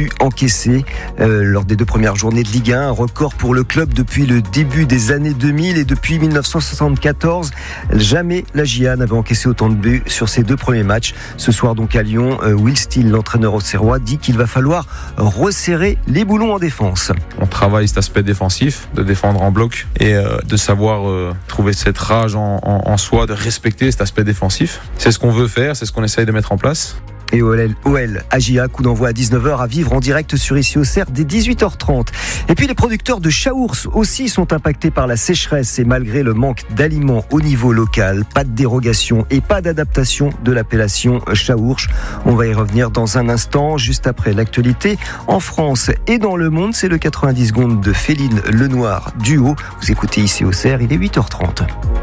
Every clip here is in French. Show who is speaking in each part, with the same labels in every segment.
Speaker 1: buts encaissés lors des 2 premières journées de Ligue 1. Un record pour le club depuis le début des années 2000 et depuis 1974. Jamais la GIA n'avait encaissé autant de buts sur ses 2 premiers matchs. Ce soir donc à Lyon, Will Steele, l'entraîneur auxerrois, dit qu'il va falloir resserrer les boulons en défense.
Speaker 2: On travaille cet aspect défensif, de défendre en bloc et de savoir trouver cette rage en soi, de respecter cet aspect défensif. C'est ce qu'on veut faire, c'est ce qu'on essaye de mettre en place.
Speaker 1: Et OL AGIA, coup d'envoi à 19h à vivre en direct sur Ici Auxerre dès 18h30. Et puis les producteurs de chaours aussi sont impactés par la sécheresse et malgré le manque d'aliments au niveau local, pas de dérogation et pas d'adaptation de l'appellation chaours. On va y revenir dans un instant, juste après l'actualité en France et dans le monde. C'est le 90 secondes de Féline Lenoir Duo. Vous écoutez Ici Auxerre, il est 8h30.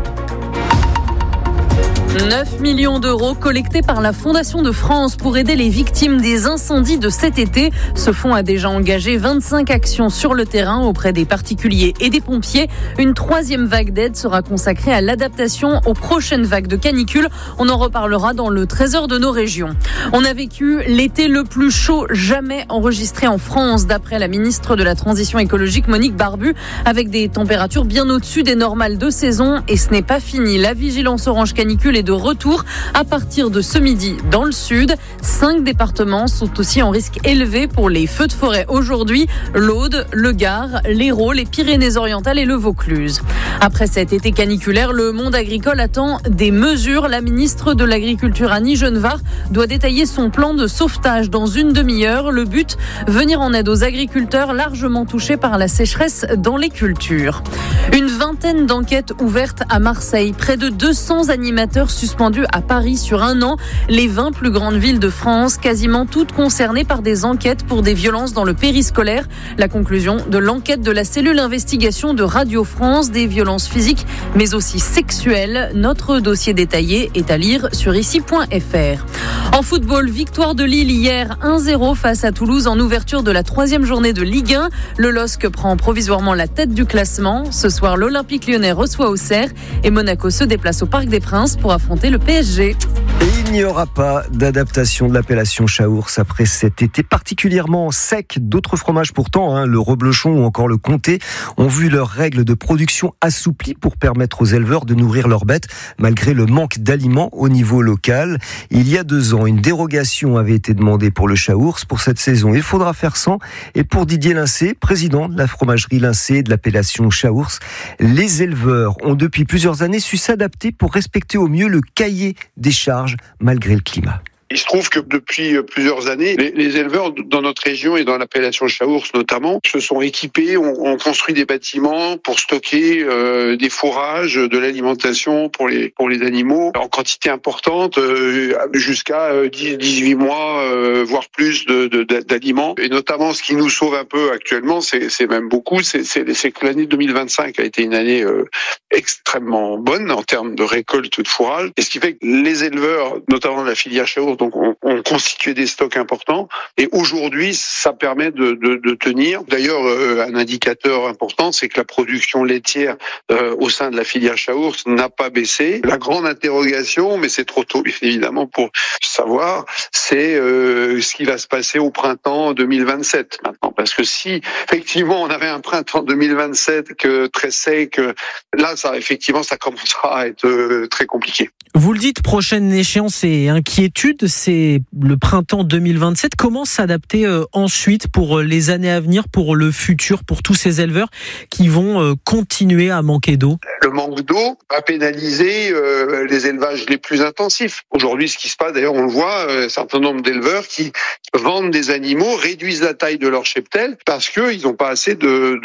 Speaker 3: 9 millions d'euros collectés par la Fondation de France pour aider les victimes des incendies de cet été. Ce fonds a déjà engagé 25 actions sur le terrain auprès des particuliers et des pompiers. Une 3e vague d'aide sera consacrée à l'adaptation aux prochaines vagues de canicule. On en reparlera dans le Trésor de nos régions. On a vécu l'été le plus chaud jamais enregistré en France, d'après la ministre de la Transition écologique Monique Barbu, avec des températures bien au-dessus des normales de saison. Et ce n'est pas fini. La vigilance orange canicule est de retour à partir de ce midi dans le sud. 5 départements sont aussi en risque élevé pour les feux de forêt aujourd'hui. L'Aude, le Gard, l'Hérault, les Pyrénées-Orientales et le Vaucluse. Après cet été caniculaire, le monde agricole attend des mesures. La ministre de l'Agriculture, Annie Genevard, doit détailler son plan de sauvetage dans une demi-heure. Le but, venir en aide aux agriculteurs largement touchés par la sécheresse dans les cultures. Une vingtaine d'enquêtes ouvertes à Marseille. Près de 200 animateurs suspendus à Paris sur 1 an. Les 20 plus grandes villes de France, quasiment toutes concernées par des enquêtes pour des violences dans le périscolaire. La conclusion de l'enquête de la cellule investigation de Radio France, des violences physiques mais aussi sexuelles. Notre dossier détaillé est à lire sur ici.fr. En football, victoire de Lille hier 1-0 face à Toulouse en ouverture de la 3e journée de Ligue 1. Le LOSC prend provisoirement la tête du classement. Ce soir, l'Olympique Lyonnais reçoit Auxerre et Monaco se déplace au Parc des Princes pour affronter le PSG.
Speaker 1: Et il n'y aura pas d'adaptation de l'appellation chaours après cet été particulièrement sec. D'autres fromages pourtant, le reblochon ou encore le comté, ont vu leurs règles de production assouplies pour permettre aux éleveurs de nourrir leurs bêtes malgré le manque d'aliments au niveau local. Il y a 2 ans, une dérogation avait été demandée pour le chaours. Pour cette saison, il faudra faire sans. Et pour Didier Lincé, président de la fromagerie Lincé et de l'appellation chaours, les éleveurs ont depuis plusieurs années su s'adapter pour respecter au mieux le cahier des charges malgré le climat.
Speaker 4: Il se trouve que depuis plusieurs années, les éleveurs dans notre région et dans l'appellation chaours notamment se sont équipés, ont construit des bâtiments pour stocker des fourrages, de l'alimentation pour les animaux en quantité importante, jusqu'à 18 mois, voire plus d'aliments. Et notamment, ce qui nous sauve un peu actuellement, c'est même beaucoup, c'est que l'année 2025 a été une année extrêmement bonne en termes de récolte de fourrage. Et ce qui fait que les éleveurs, notamment de la filière chaours, donc on constitué des stocks importants et aujourd'hui ça permet de tenir. D'ailleurs, un indicateur important, c'est que la production laitière au sein de la filière chaours n'a pas baissé. La grande interrogation, mais c'est trop tôt évidemment pour savoir, c'est ce qui va se passer au printemps 2027 maintenant, parce que si effectivement on avait un printemps 2027 très sec, là ça commencera à être très compliqué.
Speaker 5: Vous le dites, prochaine échéance et inquiétude, c'est le printemps 2027. Comment s'adapter ensuite pour les années à venir, pour le futur, pour tous ces éleveurs qui vont continuer à manquer d'eau ?
Speaker 4: Le manque d'eau va pénaliser les élevages les plus intensifs. Aujourd'hui, ce qui se passe, d'ailleurs, on le voit, un certain nombre d'éleveurs qui vendent des animaux, réduisent la taille de leur cheptel parce qu'ils n'ont pas assez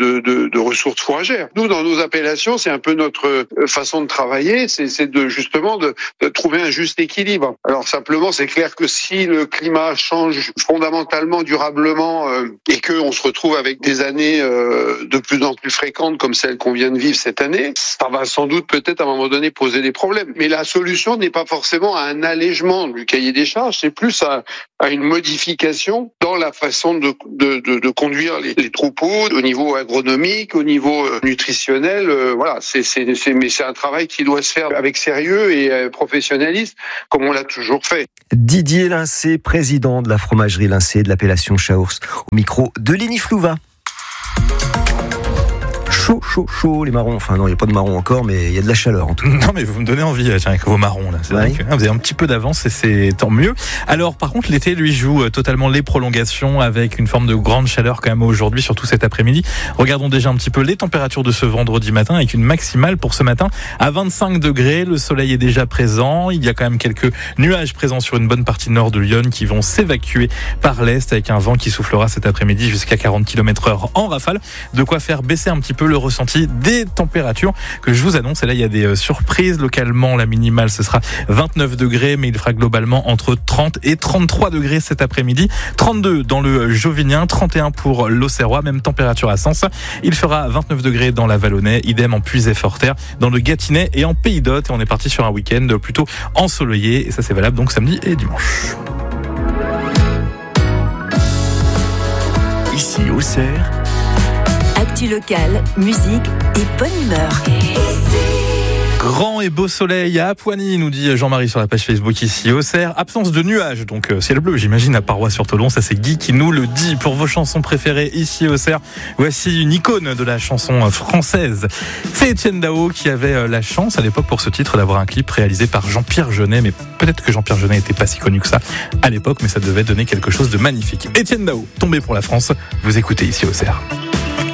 Speaker 4: de ressources fourragères. Nous, dans nos appellations, c'est un peu notre façon de travailler, c'est de trouver un juste équilibre. Alors simplement, c'est clair que si le climat change fondamentalement, durablement, et qu'on se retrouve avec des années de plus en plus fréquentes comme celles qu'on vient de vivre cette année, ça va sans doute peut-être à un moment donné poser des problèmes. Mais la solution n'est pas forcément à un allègement du cahier des charges, c'est plus à une modification dans la façon de conduire les troupeaux au niveau agronomique, au niveau nutritionnel. Voilà, mais c'est un travail qui doit se faire avec sérieux et professionnalisme, comme on l'a toujours fait.
Speaker 1: Didier Lincé, président de la fromagerie Lincé de l'appellation Chaours, au micro de Lénie Flouva. Chaud, les marrons. Enfin non, il n'y a pas de marrons encore, mais il y a de la chaleur en tout cas.
Speaker 6: Non mais vous me donnez envie avec vos marrons là. C'est vrai que vous avez un petit peu d'avance et c'est tant mieux. Alors par contre l'été lui joue totalement les prolongations avec une forme de grande chaleur quand même aujourd'hui, surtout cet après-midi. Regardons déjà un petit peu les températures de ce vendredi matin avec une maximale pour ce matin à 25 degrés. Le soleil est déjà présent. Il y a quand même quelques nuages présents sur une bonne partie nord de Lyon qui vont s'évacuer par l'est avec un vent qui soufflera cet après-midi jusqu'à 40 km/h en rafale. De quoi faire baisser un petit peu le ressenti des températures que je vous annonce. Et là, il y a des surprises. Localement, la minimale, ce sera 29 degrés, mais il fera globalement entre 30 et 33 degrés cet après-midi. 32 dans le Jovinien, 31 pour l'Auxerrois, même température à Sens. Il fera 29 degrés dans la Vallonnais, idem en Puys-et-Forterre, dans le Gâtinais et en Pays d'Hôte. Et on est parti sur un week-end plutôt ensoleillé. Et ça, c'est valable donc samedi et dimanche.
Speaker 7: Ici, Auxerre.
Speaker 8: Actu locale, musique et bonne humeur.
Speaker 6: Grand et beau soleil à Poigny, nous dit Jean-Marie sur la page Facebook ici Auxerre. Absence de nuages, donc ciel bleu, j'imagine, à Parois-sur-Tholon. Ça, c'est Guy qui nous le dit. Pour vos chansons préférées ici Auxerre, voici une icône de la chanson française. C'est Etienne Dao qui avait la chance à l'époque pour ce titre d'avoir un clip réalisé par Jean-Pierre Jeunet. Mais peut-être que Jean-Pierre Jeunet n'était pas si connu que ça à l'époque, mais ça devait donner quelque chose de magnifique. Etienne Dao, tombé pour la France. Vous écoutez ici Auxerre.